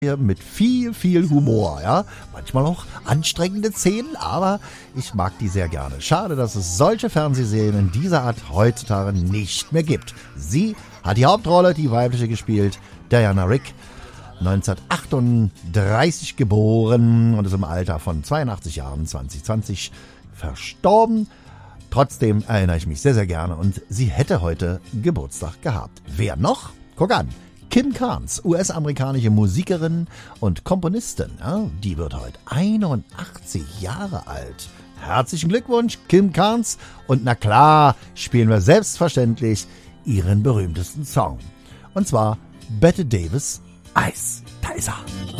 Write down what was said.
mit viel, viel Humor, ja. Manchmal auch anstrengende Szenen, aber ich mag die sehr gerne. Schade, dass es solche Fernsehserien in dieser Art heutzutage nicht mehr gibt. Sie hat die Hauptrolle, die weibliche, gespielt, Diana Rigg, 1938 geboren und ist im Alter von 82 Jahren 2020 verstorben. Trotzdem erinnere ich mich sehr, sehr gerne und sie hätte heute Geburtstag gehabt. Wer noch? Guck an. Kim Carnes, US-amerikanische Musikerin und Komponistin, ja, die wird heute 81 Jahre alt. Herzlichen Glückwunsch, Kim Carnes. Und na klar, spielen wir selbstverständlich ihren berühmtesten Song. Und zwar Bette Davis, Ice. Da ist er.